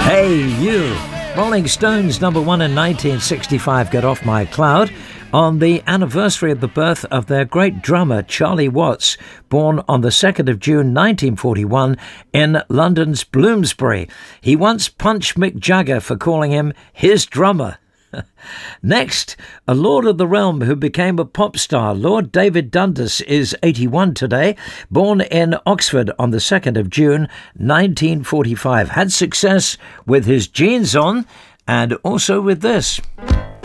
Hey, you! Rolling Stones number one in 1965, Get Off My Cloud, on the anniversary of the birth of their great drummer Charlie Watts, born on the 2nd of June 1941 in London's Bloomsbury. He once punched Mick Jagger for calling him his drummer. Next, a Lord of the Realm who became a pop star. Lord David Dundas is 81 today, born in Oxford on the 2nd of June 1945. Had success with his Jeans On and also with this.